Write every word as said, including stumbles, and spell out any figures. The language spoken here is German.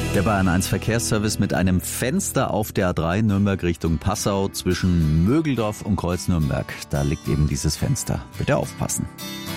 Der Bayern eins Verkehrsservice mit einem Fenster auf der A drei Nürnberg Richtung Passau zwischen Mögeldorf und Kreuz Nürnberg. Da liegt eben dieses Fenster. Bitte aufpassen.